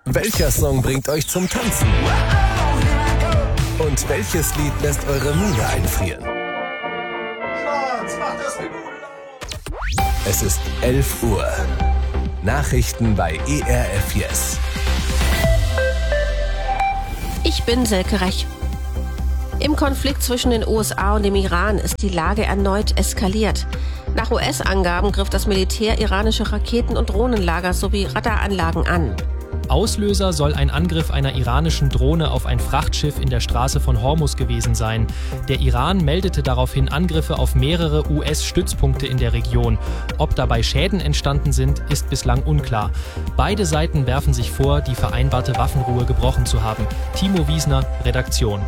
Welcher Song bringt euch zum Tanzen? Und welches Lied lässt eure Mühle einfrieren? Es ist 11 Uhr. Nachrichten bei ERF Yes. Ich bin Silke Rech. Im Konflikt zwischen den USA und dem Iran ist die Lage erneut eskaliert. Nach US-Angaben griff das Militär iranische Raketen- und Drohnenlager sowie Radaranlagen an. Auslöser soll ein Angriff einer iranischen Drohne auf ein Frachtschiff in der Straße von Hormuz gewesen sein. Der Iran meldete daraufhin Angriffe auf mehrere US-Stützpunkte in der Region. Ob dabei Schäden entstanden sind, ist bislang unklar. Beide Seiten werfen sich vor, die vereinbarte Waffenruhe gebrochen zu haben. Timo Wiesner, Redaktion.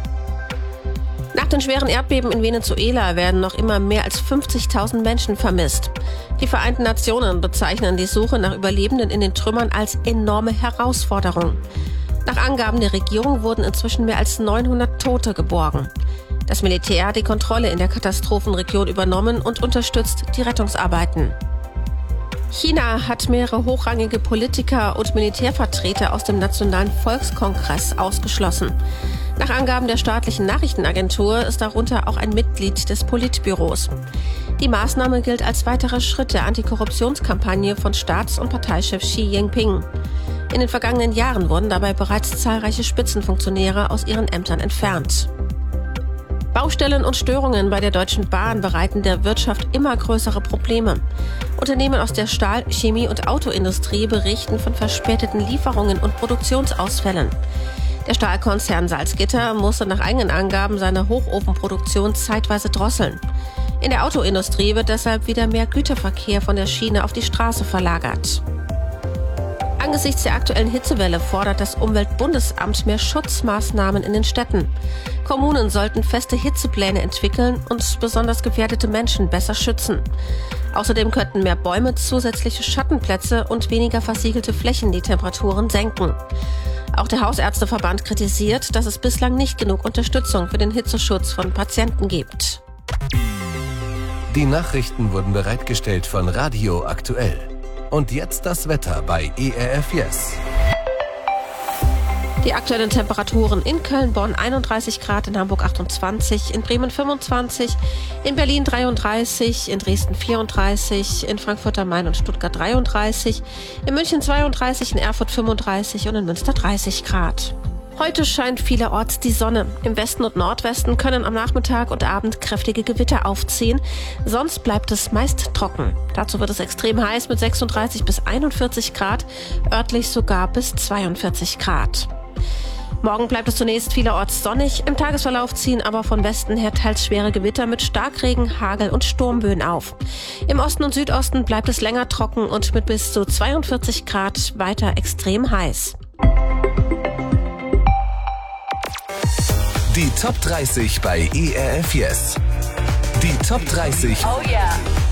Nach den schweren Erdbeben in Venezuela werden noch immer mehr als 50.000 Menschen vermisst. Die Vereinten Nationen bezeichnen die Suche nach Überlebenden in den Trümmern als enorme Herausforderung. Nach Angaben der Regierung wurden inzwischen mehr als 900 Tote geborgen. Das Militär hat die Kontrolle in der Katastrophenregion übernommen und unterstützt die Rettungsarbeiten. China hat mehrere hochrangige Politiker und Militärvertreter aus dem Nationalen Volkskongress ausgeschlossen. Nach Angaben der staatlichen Nachrichtenagentur ist darunter auch ein Mitglied des Politbüros. Die Maßnahme gilt als weiterer Schritt der Antikorruptionskampagne von Staats- und Parteichef Xi Jinping. In den vergangenen Jahren wurden dabei bereits zahlreiche Spitzenfunktionäre aus ihren Ämtern entfernt. Baustellen und Störungen bei der Deutschen Bahn bereiten der Wirtschaft immer größere Probleme. Unternehmen aus der Stahl-, Chemie- und Autoindustrie berichten von verspäteten Lieferungen und Produktionsausfällen. Der Stahlkonzern Salzgitter musste nach eigenen Angaben seine Hochofenproduktion zeitweise drosseln. In der Autoindustrie wird deshalb wieder mehr Güterverkehr von der Schiene auf die Straße verlagert. Angesichts der aktuellen Hitzewelle fordert das Umweltbundesamt mehr Schutzmaßnahmen in den Städten. Kommunen sollten feste Hitzepläne entwickeln und besonders gefährdete Menschen besser schützen. Außerdem könnten mehr Bäume, zusätzliche Schattenplätze und weniger versiegelte Flächen die Temperaturen senken. Auch der Hausärzteverband kritisiert, dass es bislang nicht genug Unterstützung für den Hitzeschutz von Patienten gibt. Die Nachrichten wurden bereitgestellt von Radio Aktuell. Und jetzt das Wetter bei ERF Yes. Die aktuellen Temperaturen in Köln, Bonn 31 Grad, in Hamburg 28, in Bremen 25, in Berlin 33, in Dresden 34, in Frankfurt am Main und Stuttgart 33, in München 32, in Erfurt 35 und in Münster 30 Grad. Heute scheint vielerorts die Sonne. Im Westen und Nordwesten können am Nachmittag und Abend kräftige Gewitter aufziehen. Sonst bleibt es meist trocken. Dazu wird es extrem heiß mit 36 bis 41 Grad, örtlich sogar bis 42 Grad. Morgen bleibt es zunächst vielerorts sonnig. Im Tagesverlauf ziehen aber von Westen her teils schwere Gewitter mit Starkregen, Hagel und Sturmböen auf. Im Osten und Südosten bleibt es länger trocken und mit bis zu 42 Grad weiter extrem heiß. Die Top 30 bei ERF Yes. Die Top 30. Oh yeah.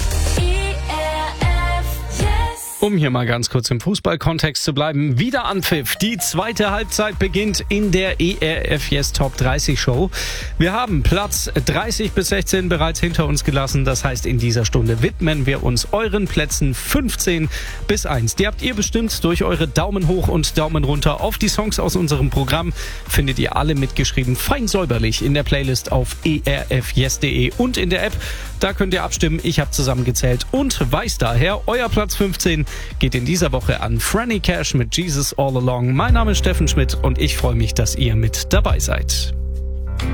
Um hier mal ganz kurz im Fußballkontext zu bleiben, wieder Anpfiff. Die zweite Halbzeit beginnt in der ERF Yes Top 30 Show. Wir haben Platz 30 bis 16 bereits hinter uns gelassen. Das heißt, in dieser Stunde widmen wir uns euren Plätzen 15 bis 1. Die habt ihr bestimmt durch eure Daumen hoch und Daumen runter auf die Songs aus unserem Programm. Findet ihr alle mitgeschrieben, fein säuberlich in der Playlist auf erfyes.de und in der App. Da könnt ihr abstimmen. Ich habe zusammengezählt und weiß daher, euer Platz 15 geht in dieser Woche an Franny Cash mit Jesus All Along. Mein Name ist Steffen Schmidt und ich freue mich, dass ihr mit dabei seid.